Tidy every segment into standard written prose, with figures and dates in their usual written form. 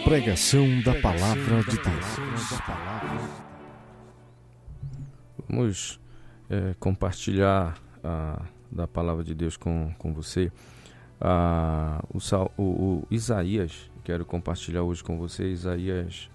Pregação da Palavra de Deus. Vamos compartilhar da Palavra de Deus com você. O Isaías, quero compartilhar hoje com você, Isaías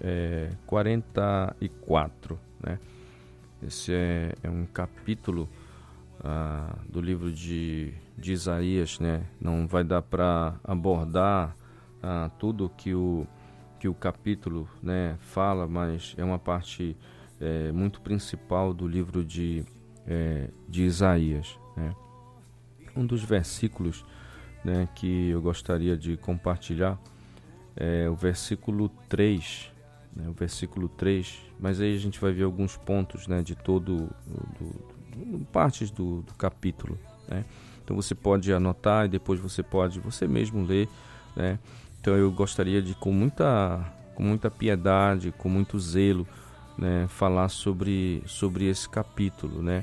44. Né? Esse é um capítulo do livro de Isaías. Né? Não vai dar para abordar tudo que o capítulo, né, fala, mas é uma parte muito principal do livro de Isaías. Né? Um dos versículos, né, que eu gostaria de compartilhar é o versículo 3. Né, o versículo 3, mas aí a gente vai ver alguns pontos, né, de todo partes do capítulo. Né? Então você pode anotar e depois você mesmo ler. Né? Então eu gostaria de, com muita piedade, com muito zelo, né, falar sobre esse capítulo, né?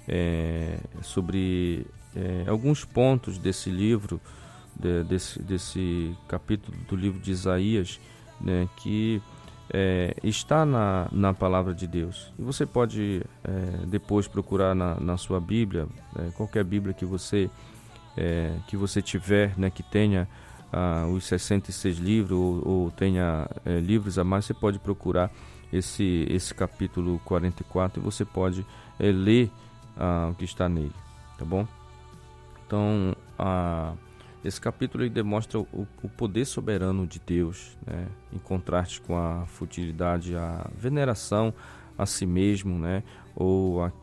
Sobre alguns pontos desse livro, desse capítulo do livro de Isaías, né, que está na palavra de Deus. E você pode depois procurar na sua Bíblia, qualquer Bíblia que você tiver, né, que tenha os 66 livros ou tenha livros a mais, você pode procurar esse capítulo 44 e você pode ler o que está nele, tá bom? Então, esse capítulo ele demonstra o poder soberano de Deus, né, em contraste com a futilidade, a veneração a si mesmo, né, ou a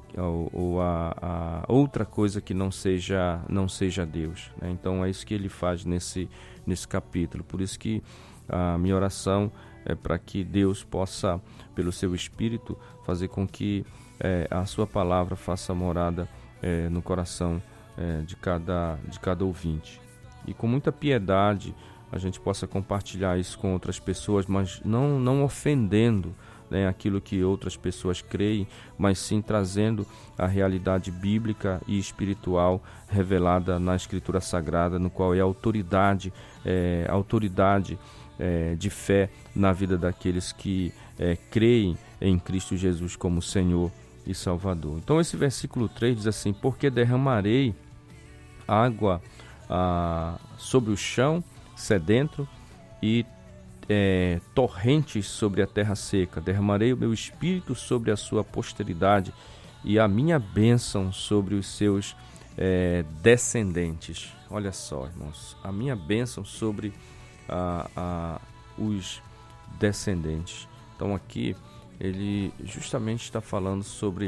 outra coisa que não seja Deus. Né? Então é isso que ele faz nesse capítulo. Por isso que a minha oração é para que Deus possa, pelo seu Espírito, fazer com que a sua palavra faça morada no coração de cada ouvinte. E com muita piedade a gente possa compartilhar isso com outras pessoas, mas não ofendendo, né, aquilo que outras pessoas creem, mas sim trazendo a realidade bíblica e espiritual revelada na Escritura Sagrada, no qual é a autoridade de fé na vida daqueles que creem em Cristo Jesus como Senhor e Salvador. Então esse versículo 3 diz assim: porque derramarei água sobre o chão sedento e torrentes sobre a terra seca. Derramarei o meu espírito sobre a sua posteridade e a minha bênção sobre os seus descendentes. Olha só, irmãos, a minha bênção sobre os descendentes. Então aqui ele justamente está falando sobre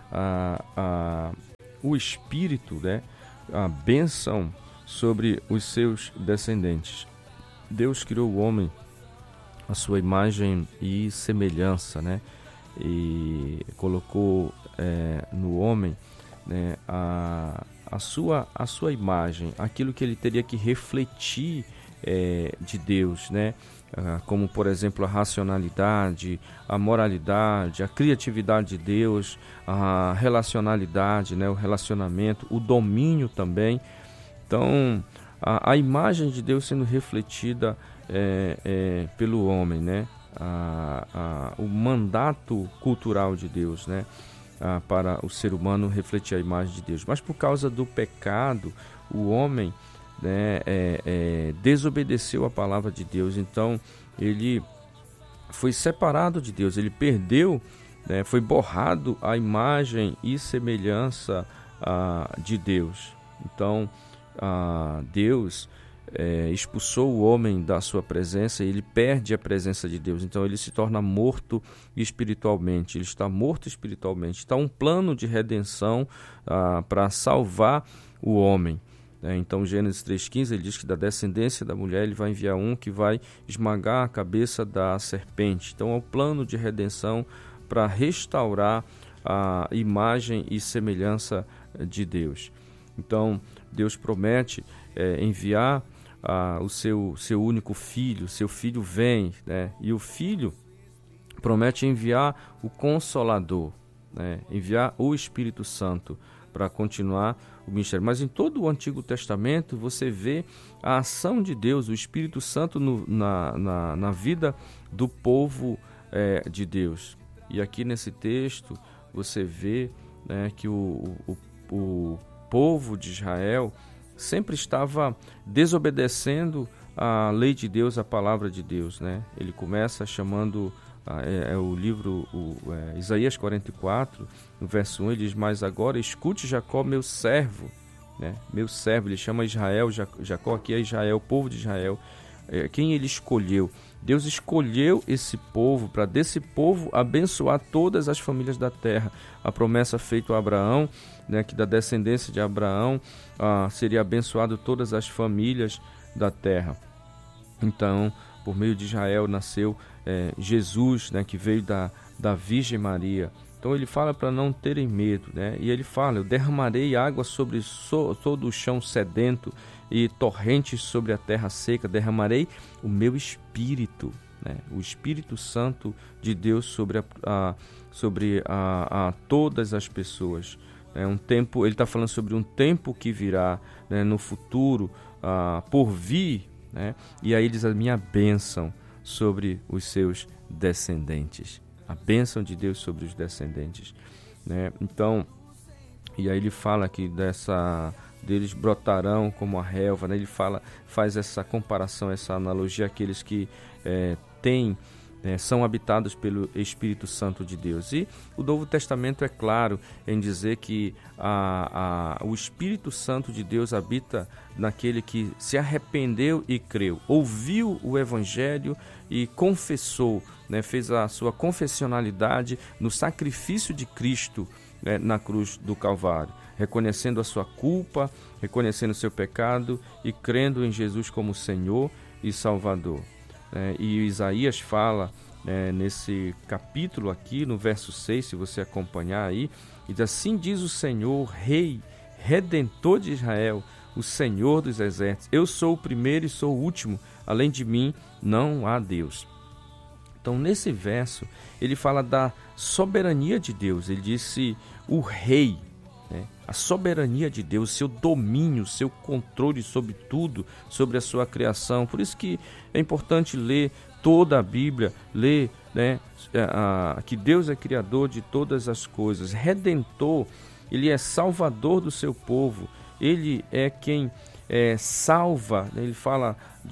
o espírito, né? A bênção sobre os seus descendentes. Deus criou o homem a sua imagem e semelhança, né? E colocou no homem, né, a sua imagem, aquilo que ele teria que refletir de Deus, né? Como, por exemplo, a racionalidade, a moralidade, a criatividade de Deus, a relacionalidade, né, o relacionamento, o domínio também. Então, a imagem de Deus sendo refletida pelo homem, né? O mandato cultural de Deus, né? Para o ser humano refletir a imagem de Deus. Mas por causa do pecado, o homem, né, desobedeceu a palavra de Deus. Então ele foi separado de Deus, ele perdeu, né, foi borrado a imagem e semelhança de Deus. Então Deus expulsou o homem da sua presença e ele perde a presença de Deus. Então ele se torna morto espiritualmente, ele está morto espiritualmente. Está um plano de redenção para salvar o homem. Então Gênesis 3,15 ele diz que da descendência da mulher ele vai enviar um que vai esmagar a cabeça da serpente. Então é o plano de redenção para restaurar a imagem e semelhança de Deus. Então Deus promete enviar o seu único filho. Seu filho vem, né? E o filho promete enviar o Consolador, né? Enviar o Espírito Santo para continuar o ministério. Mas em todo o Antigo Testamento você vê a ação de Deus, o Espírito Santo na vida do povo de Deus. E aqui nesse texto você vê, né, que o povo de Israel sempre estava desobedecendo a lei de Deus, a palavra de Deus, né? Ele começa chamando, o livro Isaías 44, no verso 1, ele diz: mas agora escute Jacó, meu servo, né? Meu servo, ele chama Israel, Jacó aqui é Israel, o povo de Israel, quem ele escolheu. Deus escolheu esse povo para desse povo abençoar todas as famílias da terra. A promessa feita a Abraão, né, que da descendência de Abraão seria abençoado todas as famílias da terra. Então, por meio de Israel nasceu Jesus, né, que veio da Virgem Maria. Então ele fala para não terem medo, né? E ele fala: eu derramarei água sobre todo o chão sedento e torrentes sobre a terra seca, derramarei o meu Espírito, né? O Espírito Santo de Deus sobre todas as pessoas. Um tempo, ele está falando sobre um tempo que virá, né, no futuro, por vir, né? E aí diz: a minha bênção sobre os seus descendentes. A bênção de Deus sobre os descendentes, né? Então, e aí ele fala que deles brotarão como a relva, né? Ele faz essa comparação, essa analogia àqueles que são habitados pelo Espírito Santo de Deus. E o Novo Testamento é claro em dizer que o Espírito Santo de Deus habita naquele que se arrependeu e creu, ouviu o Evangelho e confessou, né, fez a sua confessionalidade no sacrifício de Cristo, né, na cruz do Calvário, reconhecendo a sua culpa, reconhecendo o seu pecado e crendo em Jesus como Senhor e Salvador. E Isaías fala, nesse capítulo aqui, no verso 6, se você acompanhar aí, e diz: assim diz o Senhor, Rei, Redentor de Israel, o Senhor dos exércitos, eu sou o primeiro e sou o último, além de mim não há Deus. Então, nesse verso, ele fala da soberania de Deus. Ele disse o Rei, né? A soberania de Deus, seu domínio, seu controle sobre tudo, sobre a sua criação. Por isso que é importante ler toda a Bíblia, ler, né, que Deus é criador de todas as coisas, Redentor, ele é salvador do seu povo, ele é quem salva, né? Ele fala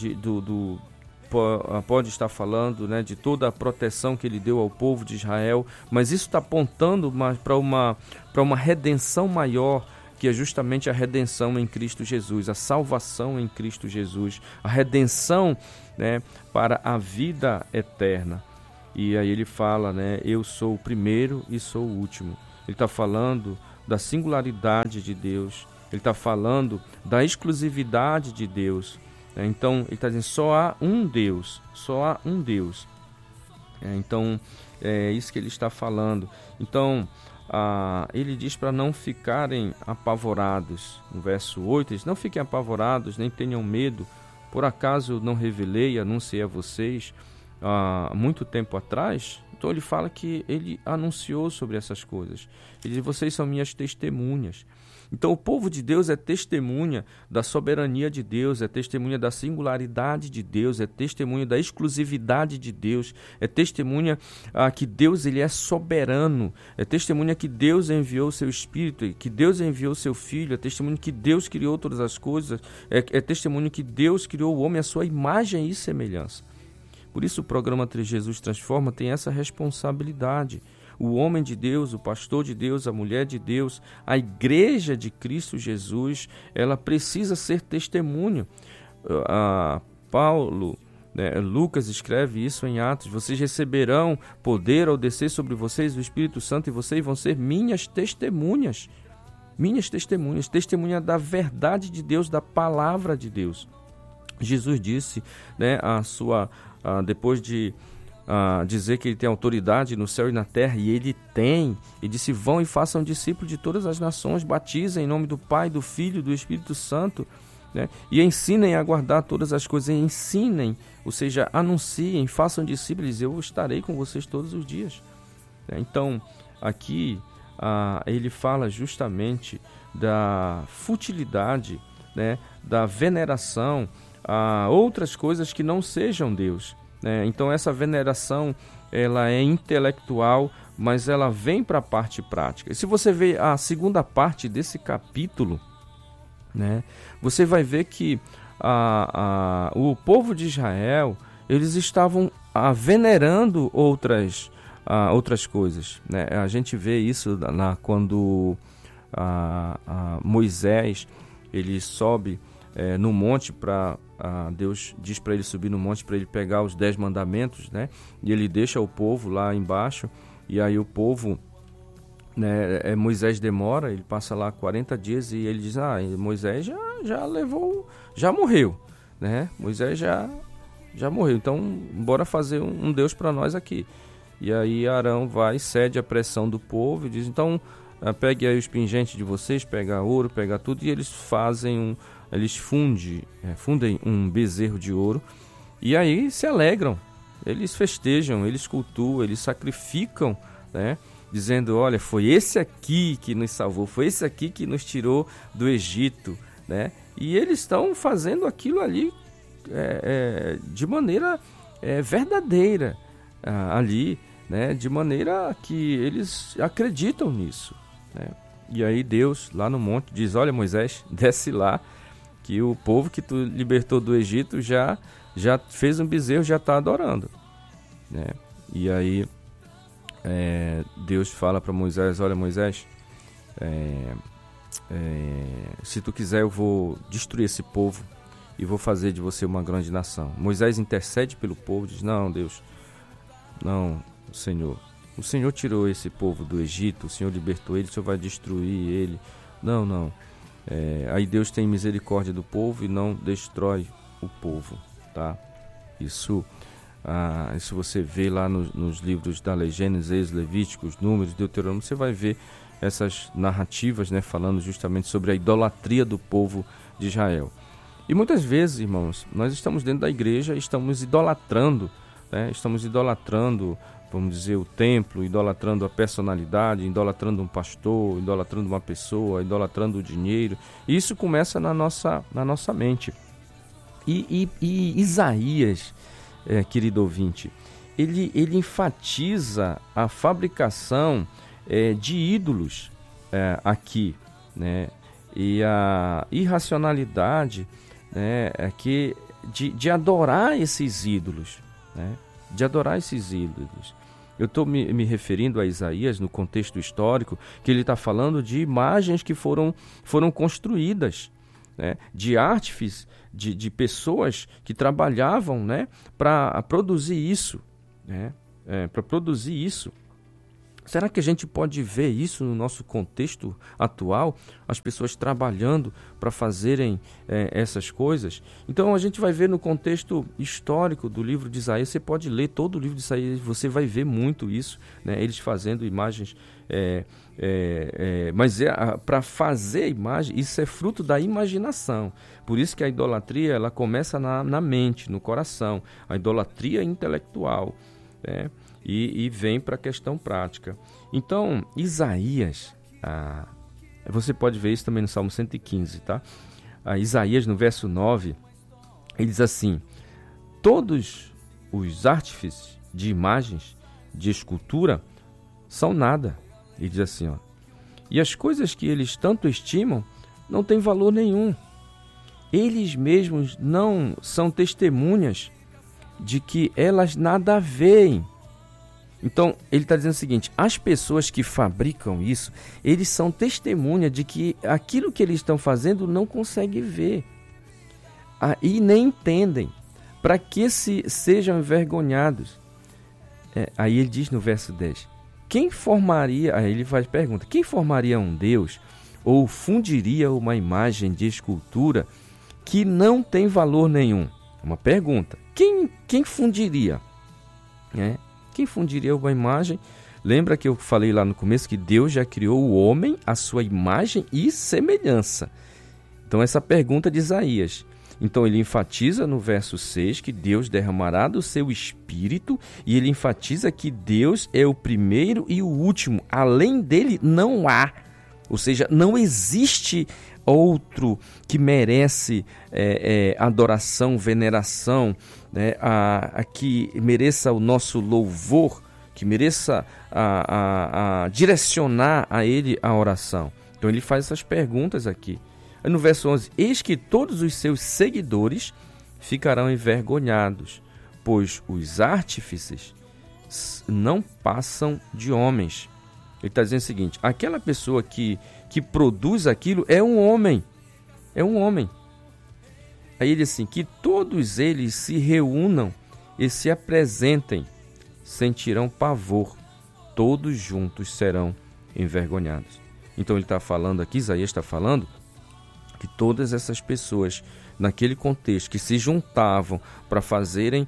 pode estar falando, né, de toda a proteção que ele deu ao povo de Israel, mas isso está apontando para uma redenção maior, que é justamente a redenção em Cristo Jesus, a salvação em Cristo Jesus, a redenção, né, para a vida eterna. E aí ele fala, né, eu sou o primeiro e sou o último. Ele está falando da singularidade de Deus, ele está falando da exclusividade de Deus. Então ele está dizendo: só há um Deus, só há um Deus. Então é isso que ele está falando. Então ele diz para não ficarem apavorados. No verso 8 ele diz: não fiquem apavorados, nem tenham medo. Por acaso não revelei, anunciei a vocês há muito tempo atrás? Então ele fala que ele anunciou sobre essas coisas. Ele diz: vocês são minhas testemunhas. Então o povo de Deus é testemunha da soberania de Deus, é testemunha da singularidade de Deus, é testemunha da exclusividade de Deus, é testemunha que Deus ele é soberano, é testemunha que Deus enviou o seu Espírito, que Deus enviou o seu Filho, é testemunha que Deus criou todas as coisas, é testemunha que Deus criou o homem à sua imagem e semelhança. Por isso o programa Jesus Transforma tem essa responsabilidade. O homem de Deus, o pastor de Deus, a mulher de Deus, a igreja de Cristo Jesus, ela precisa ser testemunho. Paulo, Lucas escreve isso em Atos: vocês receberão poder ao descer sobre vocês o Espírito Santo e vocês vão ser minhas testemunhas. Minhas testemunhas, testemunha da verdade de Deus, da palavra de Deus. Jesus disse, né, depois de dizer que ele tem autoridade no céu e na terra, e ele tem, e disse: vão e façam discípulos de todas as nações, batizem em nome do Pai, do Filho e do Espírito Santo, né? E ensinem a guardar todas as coisas, ensinem, ou seja, anunciem, façam discípulos, eu estarei com vocês todos os dias. Então, aqui ele fala justamente da futilidade, né, da veneração a outras coisas que não sejam Deus, né? Então essa veneração, ela é intelectual, mas ela vem para a parte prática. E se você vê a segunda parte desse capítulo, né, você vai ver que o povo de Israel, eles estavam venerando outras coisas, né? A gente vê isso quando Moisés ele sobe no monte para Deus diz para ele subir no monte para ele pegar os 10 mandamentos, né? E ele deixa o povo lá embaixo, e aí o povo, né, Moisés demora, ele passa lá 40 dias e ele diz, Moisés já morreu, né? Moisés já morreu, então bora fazer um Deus para nós aqui. E aí Arão vai, cede a pressão do povo e diz, então pegue aí os pingentes de vocês, pega ouro, pega tudo, e eles fundem um bezerro de ouro, e aí se alegram, eles festejam, eles cultuam, eles sacrificam, né? Dizendo, olha, foi esse aqui que nos salvou, foi esse aqui que nos tirou do Egito, né? E eles estão fazendo aquilo ali de maneira verdadeira ali, né? De maneira que eles acreditam nisso, né? E aí Deus, lá no monte, diz, olha, Moisés, desce lá, que o povo que tu libertou do Egito já fez um bezerro, já está adorando, né? E aí Deus fala para Moisés, olha, Moisés, se tu quiser eu vou destruir esse povo e vou fazer de você uma grande nação. Moisés intercede pelo povo, diz, não, Deus, não, Senhor, o Senhor tirou esse povo do Egito, o Senhor libertou ele, o Senhor vai destruir ele. Não. Aí Deus tem misericórdia do povo e não destrói o povo, tá? Isso você vê lá nos livros da Lei, Gênesis, Levíticos, Números, Deuteronômio, você vai ver essas narrativas, né, falando justamente sobre a idolatria do povo de Israel. E muitas vezes, irmãos, nós estamos dentro da igreja e estamos idolatrando, né? Estamos idolatrando, vamos dizer, o templo, idolatrando a personalidade, idolatrando um pastor, idolatrando uma pessoa, idolatrando o dinheiro. E isso começa na nossa mente. E Isaías, querido ouvinte, ele enfatiza a fabricação de ídolos aqui, né? E a irracionalidade, né, de adorar esses ídolos, né? De adorar esses ídolos. Eu estou me referindo a Isaías no contexto histórico, que ele está falando de imagens que foram construídas, né? De artífices, de pessoas que trabalhavam, né, para produzir isso, né? Para produzir isso. Será que a gente pode ver isso no nosso contexto atual? As pessoas trabalhando para fazerem essas coisas? Então a gente vai ver no contexto histórico do livro de Isaías. Você pode ler todo o livro de Isaías, você vai ver muito isso, né? Eles fazendo imagens, mas para fazer imagem, isso é fruto da imaginação. Por isso que a idolatria ela começa na mente, no coração. A idolatria intelectual, né? E vem para a questão prática. Então, Isaías, você pode ver isso também no Salmo 115, tá? Isaías, no verso 9, ele diz assim, todos os artífices de imagens, de escultura, são nada. Ele diz assim, ó, e as coisas que eles tanto estimam não têm valor nenhum. Eles mesmos não são testemunhas de que elas nada veem. Então, ele está dizendo o seguinte, as pessoas que fabricam isso, eles são testemunha de que aquilo que eles estão fazendo não conseguem ver. E nem entendem, para que sejam envergonhados. Aí ele diz no verso 10, quem formaria, aí ele faz pergunta, quem formaria um Deus ou fundiria uma imagem de escultura que não tem valor nenhum? Uma pergunta, quem fundiria? Quem fundiria uma imagem? Lembra que eu falei lá no começo que Deus já criou o homem à sua imagem e semelhança. Então essa pergunta de Isaías. Então ele enfatiza no verso 6 que Deus derramará do seu Espírito, e ele enfatiza que Deus é o primeiro e o último. Além dele não há. Ou seja, não existe outro que merece adoração, veneração, né, que mereça o nosso louvor, que mereça direcionar a ele a oração. Então ele faz essas perguntas aqui. Aí no verso 11, eis que todos os seus seguidores ficarão envergonhados, pois os artífices não passam de homens. Ele está dizendo o seguinte, aquela pessoa que produz aquilo é um homem. É um homem. Aí ele diz assim, que todos eles se reúnam e se apresentem, sentirão pavor, todos juntos serão envergonhados. Então ele está falando aqui, Isaías está falando, que todas essas pessoas, naquele contexto, que se juntavam para fazerem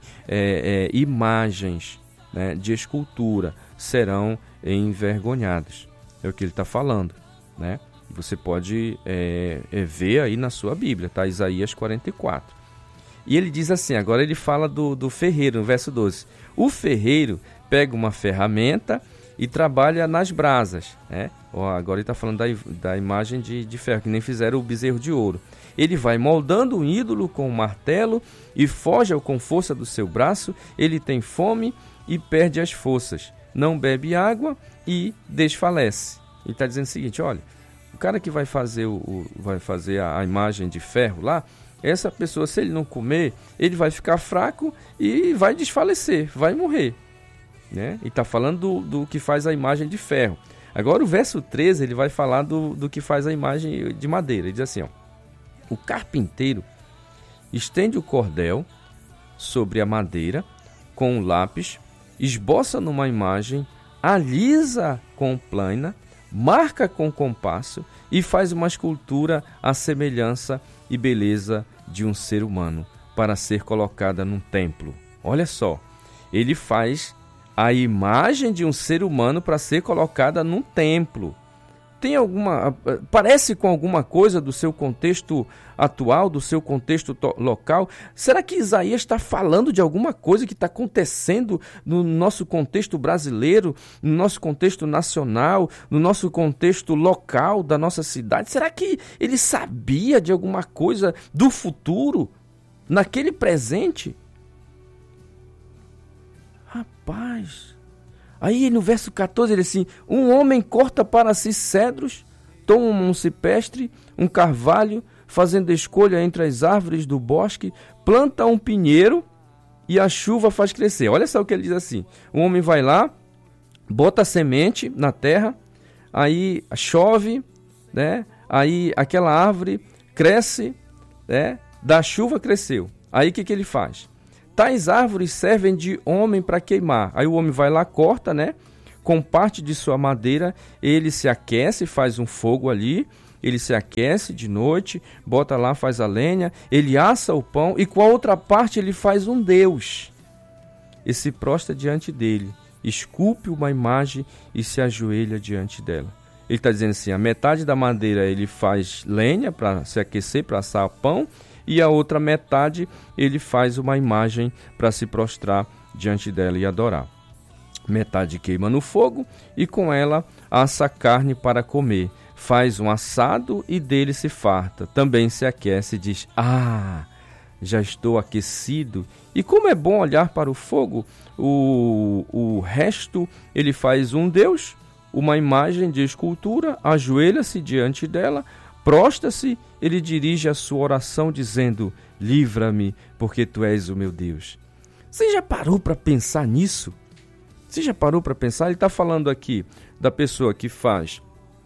imagens, né, de escultura, serão envergonhados. É o que ele está falando, né? Você pode ver aí na sua Bíblia, tá? Isaías 44. E ele diz assim, agora ele fala do ferreiro, no verso 12. O ferreiro pega uma ferramenta e trabalha nas brasas, né? Agora ele está falando da imagem de ferro, que nem fizeram o bezerro de ouro. Ele vai moldando um ídolo com um martelo e forja-o com força do seu braço. Ele tem fome e perde as forças. Não bebe água e desfalece. Ele está dizendo o seguinte, olha, o cara que vai fazer, a imagem de ferro lá, essa pessoa, se ele não comer, ele vai ficar fraco e vai desfalecer, vai morrer, né? E está falando do que faz a imagem de ferro. Agora o verso 13, ele vai falar do que faz a imagem de madeira. Ele diz assim, ó, o carpinteiro estende o cordel sobre a madeira com um lápis, esboça numa imagem, alisa com plana, marca com compasso e faz uma escultura à semelhança e beleza de um ser humano para ser colocada num templo. Olha só, ele faz a imagem de um ser humano para ser colocada num templo. Parece com alguma coisa do seu contexto atual, do seu contexto local? Será que Isaías está falando de alguma coisa que está acontecendo no nosso contexto brasileiro, no nosso contexto nacional, no nosso contexto local da nossa cidade? Será que ele sabia de alguma coisa do futuro, naquele presente? Rapaz... Aí no verso 14 ele diz assim, um homem corta para si cedros, toma um cipestre, um carvalho, fazendo escolha entre as árvores do bosque, planta um pinheiro e a chuva faz crescer. Olha só o que ele diz assim, o homem vai lá, bota a semente na terra, aí chove, né? Aí aquela árvore cresce, né? Da chuva cresceu. Aí o que ele faz? Tais árvores servem de homem para queimar. Aí o homem vai lá, corta, né? Com parte de sua madeira, ele se aquece, faz um fogo ali, ele se aquece de noite, bota lá, faz a lenha, ele assa o pão e com a outra parte ele faz um deus. E se prostra diante dele, esculpe uma imagem e se ajoelha diante dela. Ele está dizendo assim, a metade da madeira ele faz lenha para se aquecer, para assar pão, e a outra metade ele faz uma imagem para se prostrar diante dela e adorar. Metade queima no fogo e com ela assa carne para comer. Faz um assado e dele se farta. Também se aquece e diz, já estou aquecido. E como é bom olhar para o fogo, o resto ele faz um deus, uma imagem de escultura, ajoelha-se diante dela, prostra-se, ele dirige a sua oração dizendo, livra-me, porque tu és o meu Deus. Você já parou para pensar nisso? Você já parou para pensar? Ele está falando aqui da pessoa que faz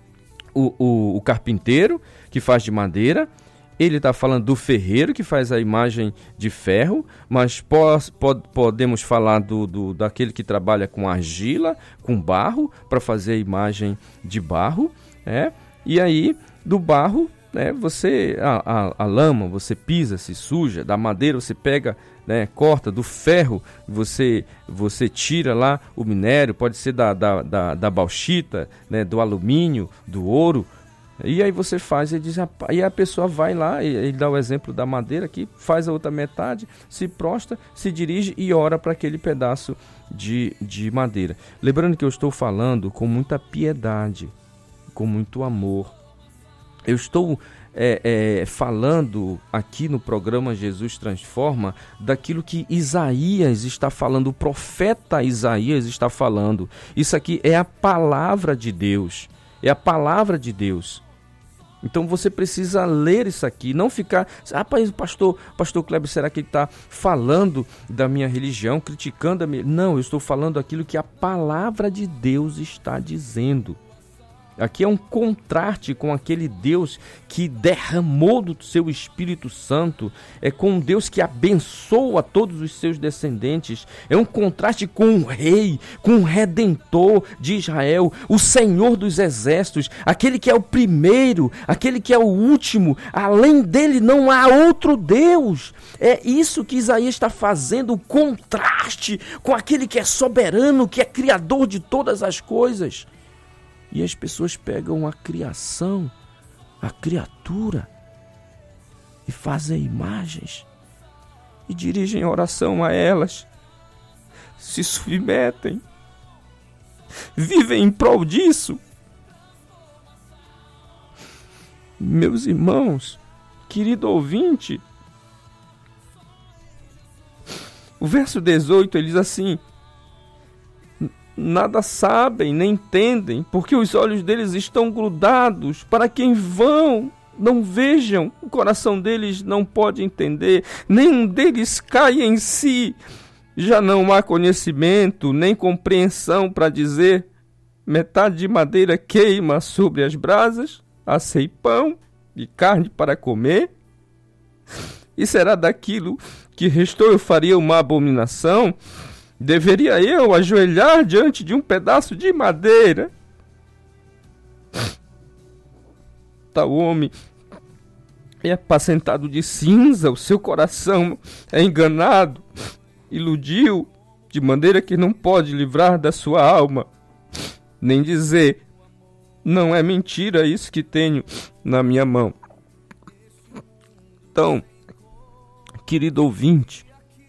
o carpinteiro, que faz de madeira. Ele está falando do ferreiro, que faz a imagem de ferro. Mas podemos falar daquele que trabalha com argila, com barro, para fazer a imagem de barro. E aí, do barro, né, a lama, você pisa, se suja. Da madeira, você pega, né, corta. Do ferro, você tira lá o minério. Pode ser da bauxita, né, do alumínio, do ouro. E aí você faz, ele diz, e a pessoa vai lá, ele dá o exemplo da madeira aqui, faz a outra metade, se prostra, se dirige e ora para aquele pedaço de madeira. Lembrando que eu estou falando com muita piedade, com muito amor. Eu estou falando aqui no programa Jesus Transforma daquilo que Isaías está falando, o profeta Isaías está falando. Isso aqui é a palavra de Deus, é a palavra de Deus. Então você precisa ler isso aqui, não ficar, pastor Kleber, será que ele está falando da minha religião, criticando a minha... Não, eu estou falando aquilo que a palavra de Deus está dizendo. Aqui é um contraste com aquele Deus que derramou do seu Espírito Santo, é com um Deus que abençoa todos os seus descendentes, é um contraste com o Rei, com o Redentor de Israel, o Senhor dos Exércitos, aquele que é o primeiro, aquele que é o último, além dele não há outro Deus. É isso que Isaías está fazendo, o contraste com aquele que é soberano, que é criador de todas as coisas. E as pessoas pegam a criação, a criatura, e fazem imagens, e dirigem oração a elas, se submetem, vivem em prol disso. Meus irmãos, querido ouvinte, o verso 18 ele diz assim: nada sabem, nem entendem, porque os olhos deles estão grudados para quem vão, não vejam, o coração deles não pode entender, nenhum deles cai em si, já não há conhecimento, nem compreensão para dizer, metade de madeira queima sobre as brasas, assei pão e carne para comer, e será daquilo que restou eu faria uma abominação? Deveria eu ajoelhar diante de um pedaço de madeira? Tal homem é apacentado de cinza, o seu coração é enganado, iludiu, de maneira que não pode livrar da sua alma, nem dizer, não é mentira isso que tenho na minha mão. Então, querido ouvinte,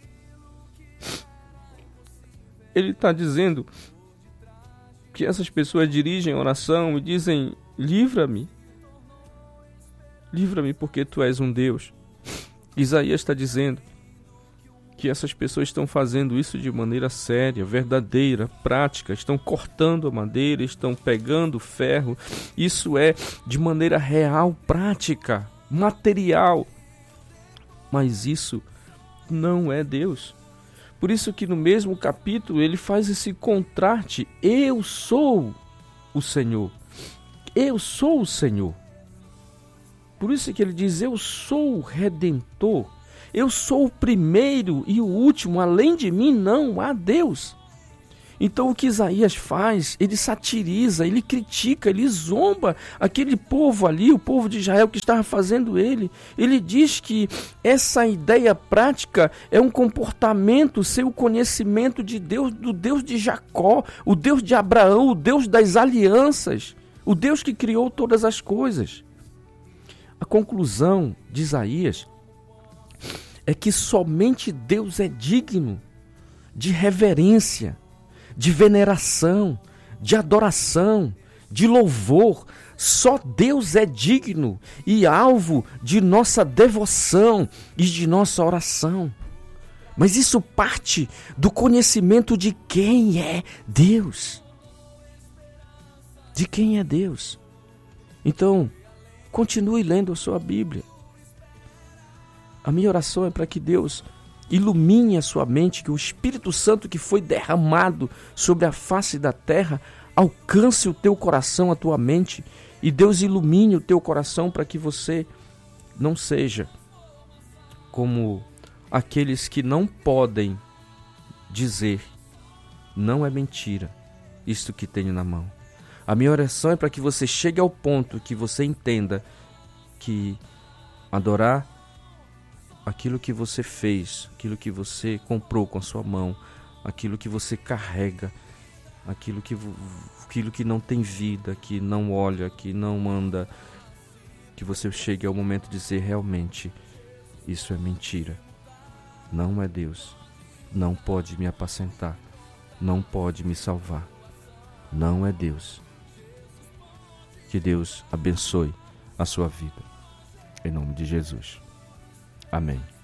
ele está dizendo que essas pessoas dirigem oração e dizem, livra-me porque tu és um Deus. Isaías está dizendo que essas pessoas estão fazendo isso de maneira séria, verdadeira, prática, estão cortando a madeira, estão pegando ferro, isso é de maneira real, prática, material, mas isso não é Deus. Por isso que no mesmo capítulo ele faz esse contraste. Eu sou o Senhor. Eu sou o Senhor. Por isso que ele diz, eu sou o Redentor. Eu sou o primeiro e o último. Além de mim não há Deus. Então o que Isaías faz, ele satiriza, ele critica, ele zomba aquele povo ali, o povo de Israel que estava fazendo ele. Ele diz que essa ideia prática é um comportamento sem o conhecimento de Deus, do Deus de Jacó, o Deus de Abraão, o Deus das alianças, o Deus que criou todas as coisas. A conclusão de Isaías é que somente Deus é digno de reverência, de veneração, de adoração, de louvor. Só Deus é digno e alvo de nossa devoção e de nossa oração. Mas isso parte do conhecimento de quem é Deus. De quem é Deus. Então, continue lendo a sua Bíblia. A minha oração é para que Deus ilumine a sua mente, que o Espírito Santo que foi derramado sobre a face da terra alcance o teu coração, a tua mente, e Deus ilumine o teu coração para que você não seja como aqueles que não podem dizer, não é mentira isto que tenho na mão. A minha oração é para que você chegue ao ponto que você entenda que adorar aquilo que você fez, aquilo que você comprou com a sua mão, aquilo que você carrega, aquilo que não tem vida, que não olha, que não anda, que você chegue ao momento de dizer: realmente, isso é mentira. Não é Deus. Não pode me apacentar. Não pode me salvar. Não é Deus. Que Deus abençoe a sua vida. Em nome de Jesus. Amém.